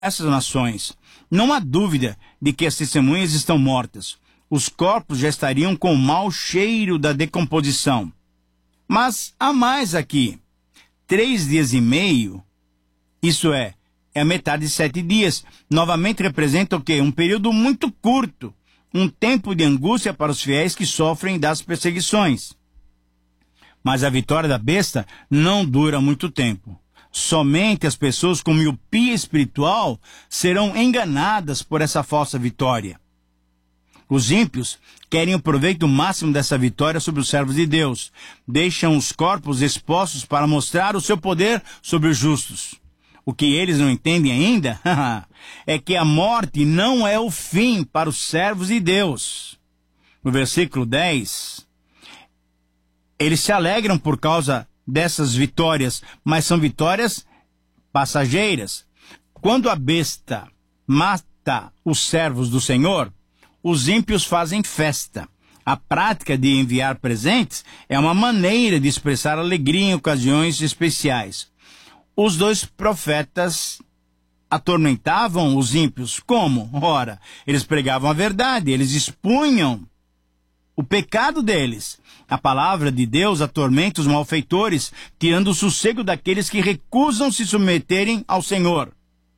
essas nações. Não há dúvida de que as testemunhas estão mortas. Os corpos já estariam com o mau cheiro da decomposição. Mas há mais aqui. 3 dias e meio, isso é a metade de 7 dias, novamente representa o quê? Um período muito curto, um tempo de angústia para os fiéis que sofrem das perseguições. Mas a vitória da besta não dura muito tempo. Somente as pessoas com miopia espiritual serão enganadas por essa falsa vitória. Os ímpios querem o proveito máximo dessa vitória sobre os servos de Deus. Deixam os corpos expostos para mostrar o seu poder sobre os justos. O que eles não entendem ainda é que a morte não é o fim para os servos de Deus. No versículo 10, eles se alegram por causa dessas vitórias, mas são vitórias passageiras. Quando a besta mata os servos do Senhor, os ímpios fazem festa. A prática de enviar presentes é uma maneira de expressar alegria em ocasiões especiais. Os 2 profetas atormentavam os ímpios. Como? Ora, eles pregavam a verdade, eles expunham o pecado deles. A palavra de Deus atormenta os malfeitores, tirando o sossego daqueles que recusam se submeterem ao Senhor.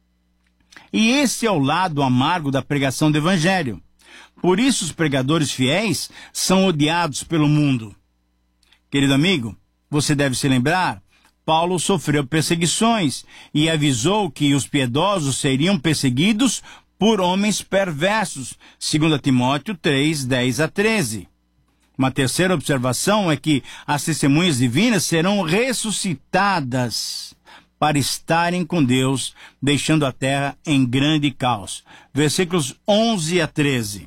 E esse é o lado amargo da pregação do Evangelho. Por isso os pregadores fiéis são odiados pelo mundo. Querido amigo, você deve se lembrar, Paulo sofreu perseguições e avisou que os piedosos seriam perseguidos por homens perversos, 2 Timóteo 3, 10 a 13. Uma terceira observação é que as testemunhas divinas serão ressuscitadas para estarem com Deus, deixando a terra em grande caos. Versículos 11 a 13.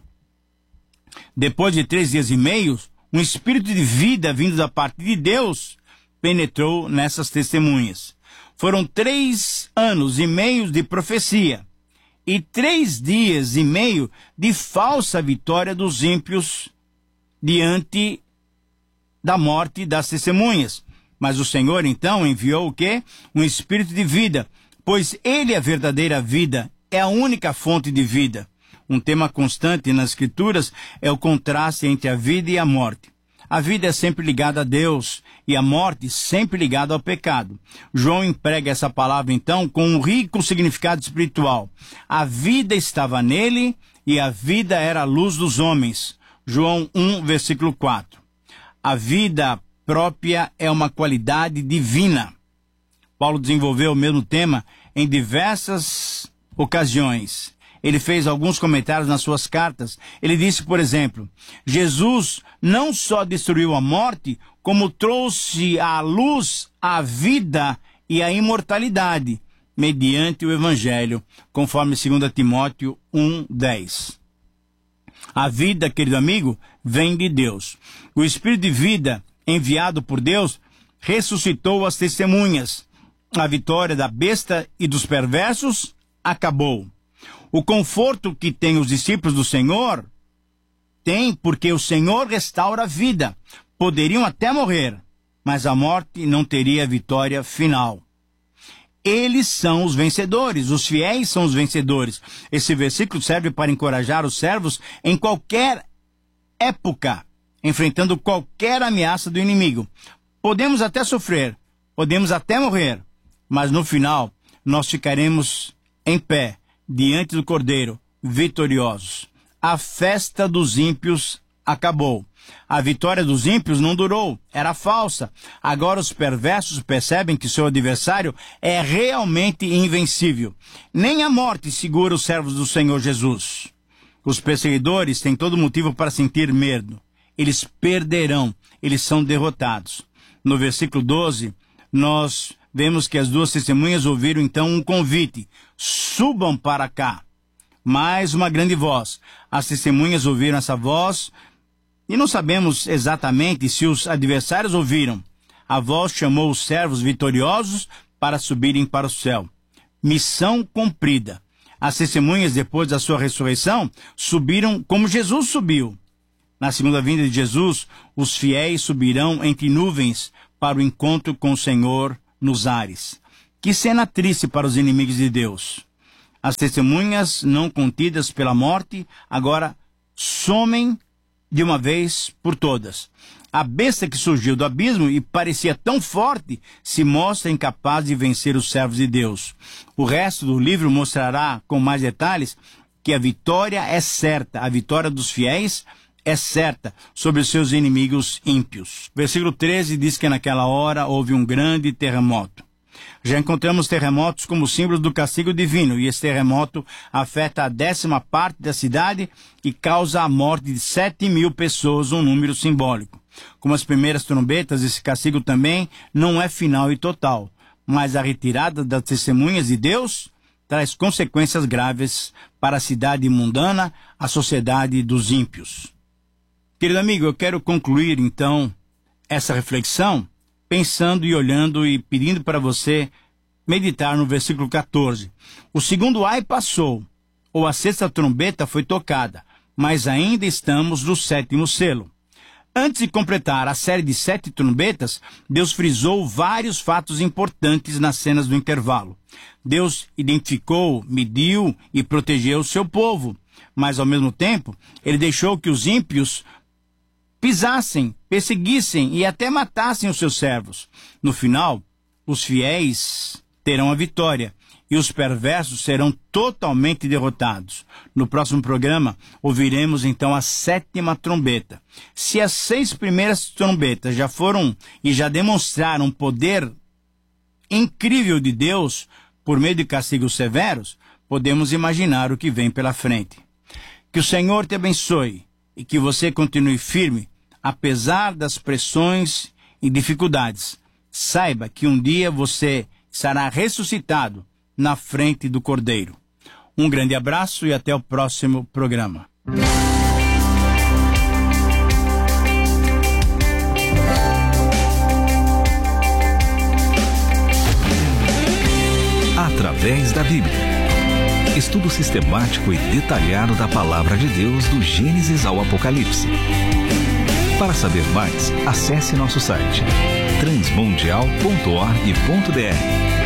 Depois de 3 dias e meio, um espírito de vida vindo da parte de Deus penetrou nessas testemunhas. Foram 3 anos e meio de profecia e 3 dias e meio de falsa vitória dos ímpios diante da morte das testemunhas. Mas o Senhor então enviou o quê? Um espírito de vida, pois Ele é a verdadeira vida, é a única fonte de vida. Um tema constante nas Escrituras é o contraste entre a vida e a morte. A vida é sempre ligada a Deus e a morte sempre ligada ao pecado. João emprega essa palavra então com um rico significado espiritual. A vida estava nele e a vida era a luz dos homens. João 1, versículo 4. A vida própria é uma qualidade divina. Paulo desenvolveu o mesmo tema em diversas ocasiões. Ele fez alguns comentários nas suas cartas. Ele disse, por exemplo, Jesus não só destruiu a morte, como trouxe à luz a vida e a imortalidade, mediante o Evangelho, conforme 2 Timóteo 1, 10. A vida, querido amigo, vem de Deus. O Espírito de vida, enviado por Deus, ressuscitou as testemunhas. A vitória da besta e dos perversos acabou. O conforto que tem os discípulos do Senhor tem porque o Senhor restaura a vida. Poderiam até morrer, mas a morte não teria vitória final. Eles são os vencedores, os fiéis são os vencedores. Esse versículo serve para encorajar os servos em qualquer época, enfrentando qualquer ameaça do inimigo. Podemos até sofrer, podemos até morrer, mas no final nós ficaremos em pé, diante do Cordeiro, vitoriosos. A festa dos ímpios acabou. A vitória dos ímpios não durou, era falsa. Agora os perversos percebem que seu adversário é realmente invencível. Nem a morte segura os servos do Senhor Jesus. Os perseguidores têm todo motivo para sentir medo. Eles perderão, eles são derrotados. No versículo 12, nós vemos que as 2 testemunhas ouviram então um convite: subam para cá. Mais uma grande voz. As testemunhas ouviram essa voz e não sabemos exatamente se os adversários ouviram. A voz chamou os servos vitoriosos para subirem para o céu. Missão cumprida. As testemunhas, depois da sua ressurreição, subiram como Jesus subiu. Na segunda vinda de Jesus, os fiéis subirão entre nuvens para o encontro com o Senhor nos ares. Que cena triste para os inimigos de Deus. As testemunhas não contidas pela morte agora somem de uma vez por todas. A besta que surgiu do abismo e parecia tão forte se mostra incapaz de vencer os servos de Deus. O resto do livro mostrará com mais detalhes que a vitória é certa, a vitória dos fiéis é certa sobre os seus inimigos ímpios. Versículo 13 diz que naquela hora houve um grande terremoto. Já encontramos terremotos como símbolos do castigo divino, e esse terremoto afeta a 10ª parte da cidade e causa a morte de 7.000 pessoas, um número simbólico. Como as primeiras trombetas, esse castigo também não é final e total, mas a retirada das testemunhas de Deus traz consequências graves para a cidade mundana, a sociedade dos ímpios. Querido amigo, eu quero concluir então essa reflexão pensando e olhando e pedindo para você meditar no versículo 14. O segundo ai passou, ou a 6ª trombeta foi tocada, mas ainda estamos no 7º selo. Antes de completar a série de 7 trombetas, Deus frisou vários fatos importantes nas cenas do intervalo. Deus identificou, mediu e protegeu o seu povo, mas ao mesmo tempo, ele deixou que os ímpios pisassem, perseguissem e até matassem os seus servos. No final, os fiéis terão a vitória e os perversos serão totalmente derrotados. No próximo programa, ouviremos então a 7ª trombeta. Se as 6 primeiras trombetas já foram e já demonstraram um poder incrível de Deus por meio de castigos severos, podemos imaginar o que vem pela frente. Que o Senhor te abençoe e que você continue firme, apesar das pressões e dificuldades. Saiba que um dia você será ressuscitado na frente do Cordeiro. Um grande abraço e até o próximo programa. Através da Bíblia. Estudo sistemático e detalhado da Palavra de Deus do Gênesis ao Apocalipse. Para saber mais, acesse nosso site transmundial.org.br.